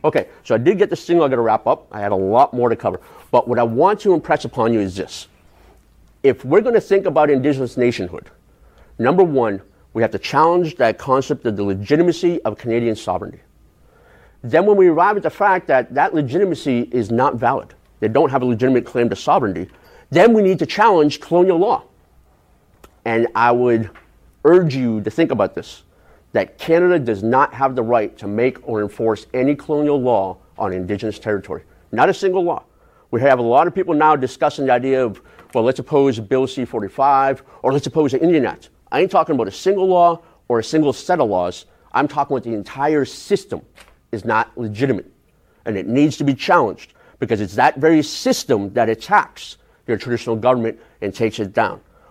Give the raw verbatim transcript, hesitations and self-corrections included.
Okay, so I did get the signal. I got to wrap up. I had a lot more to cover. But what I want to impress upon you is this. If we're going to think about indigenous nationhood, number one, we have to challenge that concept of the legitimacy of Canadian sovereignty. Then when we arrive at the fact that that legitimacy is not valid, they don't have a legitimate claim to sovereignty, then we need to challenge colonial law. And I would urge you to think about this, that Canada does not have the right to make or enforce any colonial law on Indigenous territory. Not a single law. We have a lot of people now discussing the idea of, well, let's oppose Bill C forty-five, or let's oppose the Indian Act. I ain't talking about a single law or a single set of laws. I'm talking about the entire system is not legitimate, and it needs to be challenged, because it's that very system that attacks your traditional government and takes it down.